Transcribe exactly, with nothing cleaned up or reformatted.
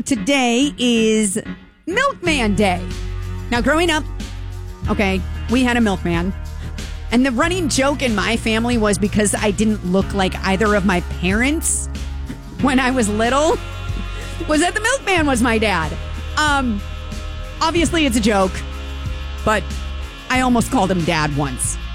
Today is Milkman Day. Now, growing up, okay, we had a milkman. And the running joke in my family was because I didn't look like either of my parents when I was little, was that the milkman was my dad. Um, obviously, it's a joke, but I almost called him dad once.